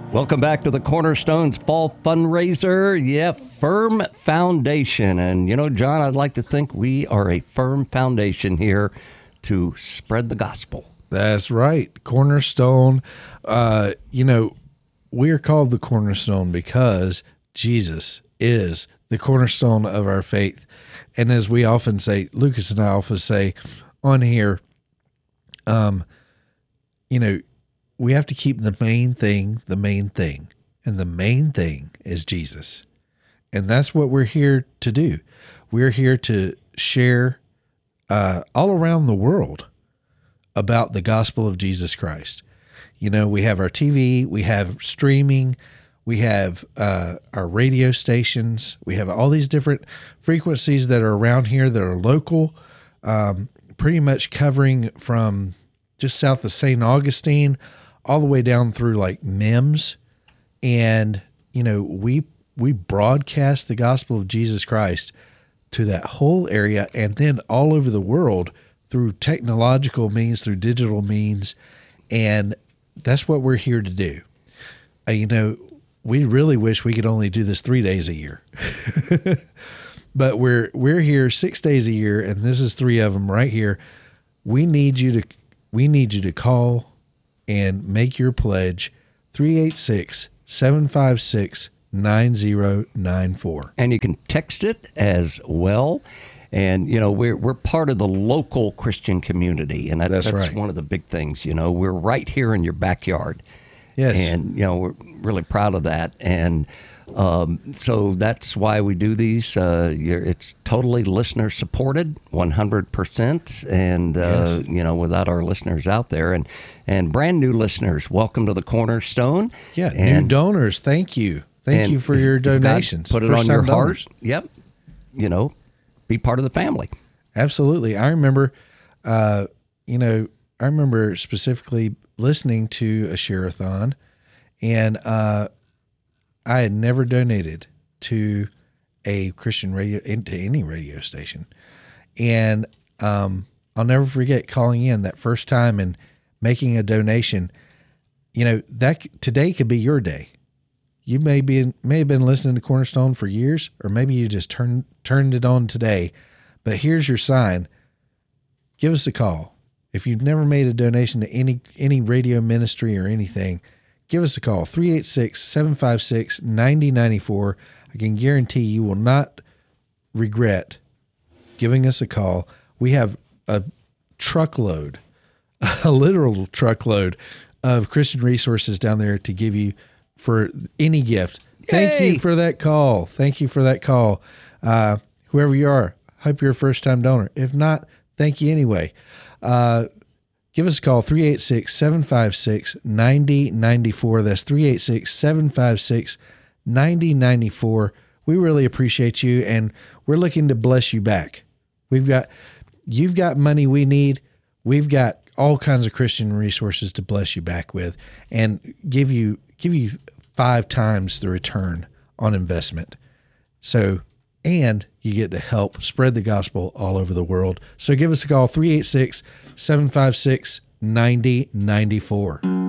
Welcome back to the Cornerstones Fall Fundraiser. Yeah, Firm Foundation. And, you know, John, I'd like to think we are a firm foundation here to spread the gospel. That's right. Cornerstone. We are called the Cornerstone because Jesus is the cornerstone of our faith. And as we often say, Lucas and I often say on here, we have to keep the main thing. And the main thing is Jesus. And that's what we're here to do. We're here to share all around the world about the gospel of Jesus Christ. You know, we have our TV, we have streaming, we have our radio stations, we have all these different frequencies that are around here that are local, pretty much covering from just south of St. Augustine all the way down through like Mims. And, you know, we broadcast the gospel of Jesus Christ to that whole area and then all over the world through technological means, through digital means. And that's what we're here to do. We really wish we could only do this 3 days a year, but we're here 6 days a year, and this is 3 of them right here. We need you to call and make your pledge, 386-756-9094. And you can text it as well. And, you know, we're part of the local Christian community. And that's right. One of the big things, you know, we're right here in your backyard. Yes. And, you know, we're really proud of that. And so that's why we do these. It's totally listener supported, 100%. And, yes. Without our listeners out there and brand new listeners, welcome to the Cornerstone. Yeah. And new donors. Thank you. Thank you for your donations. Put it on your heart. Yep. You know, be part of the family. Absolutely. I remember, specifically listening to a share-a-thon, and I had never donated to a Christian radio, to any radio station. And I'll never forget calling in that first time and making a donation. You know, that today could be your day. You may have been listening to Cornerstone for years, or maybe you just turned it on today. But here's your sign. Give us a call. If you've never made a donation to any radio ministry or anything, give us a call, 386-756-9094. I can guarantee you will not regret giving us a call. We have a literal truckload of Christian resources down there to give you for any gift. Yay! Thank you for that call. Whoever you are, hope you're a first-time donor. If not, thank you anyway. Give us a call, 386-756-9094. That's 386-756-9094. We really appreciate you, and we're looking to bless you back. You've got money we need. We've got all kinds of Christian resources to bless you back with and give you 5 times the return on investment. So, and you get to help spread the gospel all over the world. So give us a call, 386-756-9094.